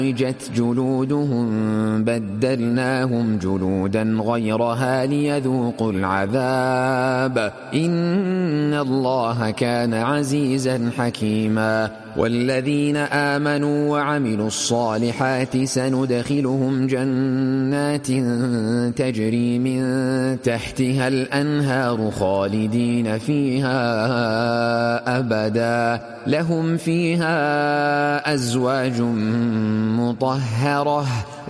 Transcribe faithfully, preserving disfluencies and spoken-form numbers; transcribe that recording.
نضجت جلودهم بدلناهم جلودا غيرها ليذوقوا العذاب إن الله كان عزيزا حكيما والذين آمنوا وعملوا الصالحات سندخلهم جنات تجري من تحتها الأنهار خالدين فيها أبدا لهم فيها أزواج مطهرة